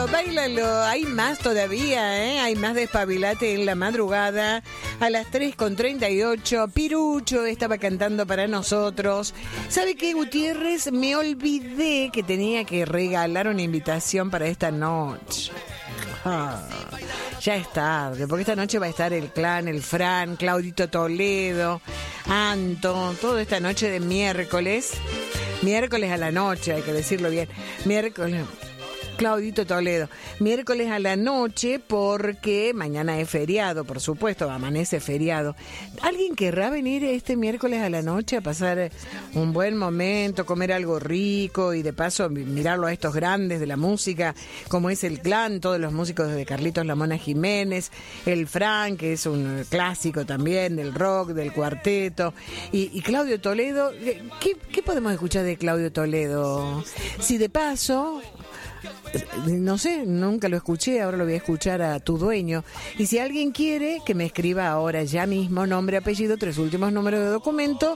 báilalo. Hay más todavía, ¿eh? Hay más Despabilate en la madrugada. A las 3:38, Pirucho estaba cantando para nosotros. ¿Sabe qué, Gutiérrez? Me olvidé que tenía que regalar una invitación para esta noche. Ya es tarde, porque esta noche va a estar el Clan, el Fran, Claudito Toledo, Anto, toda esta noche de miércoles a la noche, hay que decirlo bien, miércoles, Claudito Toledo, miércoles a la noche, porque mañana es feriado, por supuesto, amanece feriado. ¿Alguien querrá venir este miércoles a la noche a pasar un buen momento, comer algo rico y de paso mirarlo a estos grandes de la música, como es el Clan, todos los músicos de Carlitos La Mona Jiménez, el Frank, que es un clásico también del rock, del cuarteto, y Claudio Toledo? ¿Qué podemos escuchar de Claudio Toledo? Si de paso... No sé, nunca lo escuché, ahora lo voy a escuchar a Tu Dueño. Y si alguien quiere, que me escriba ahora ya mismo, nombre, apellido, 3 últimos números de documento,